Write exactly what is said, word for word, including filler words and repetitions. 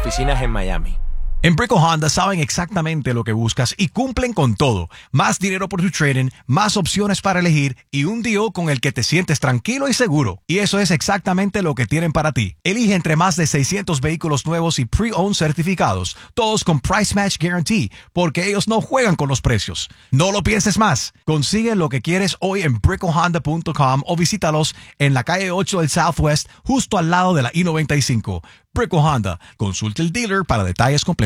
oficinas en Miami. En Brickell Honda saben exactamente lo que buscas y cumplen con todo. Más dinero por tu trading, más opciones para elegir y un deal con el que te sientes tranquilo y seguro. Y eso es exactamente lo que tienen para ti. Elige entre más de seiscientos vehículos nuevos y pre-owned certificados, todos con Price Match Guarantee, porque ellos no juegan con los precios. No lo pienses más. Consigue lo que quieres hoy en brickell honda punto com o visítalos en la calle ocho del Southwest, justo al lado de la I noventa y cinco. Brickell Honda. Consulte el dealer para detalles completos.